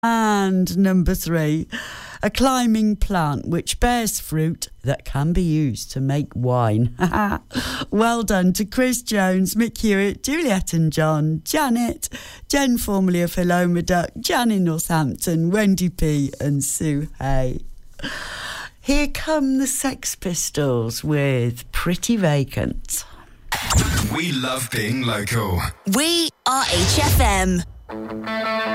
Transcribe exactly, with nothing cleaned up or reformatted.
And number three, a climbing plant which bears fruit that can be used to make wine. Well done to Chris Jones, Mick Hewitt, Juliet and John, Janet, Jen formerly of Hiloma Duck, Jan in Northampton, Wendy P and Sue Hay. Here come the Sex Pistols with Pretty Vacant. We love being local. We are H F M.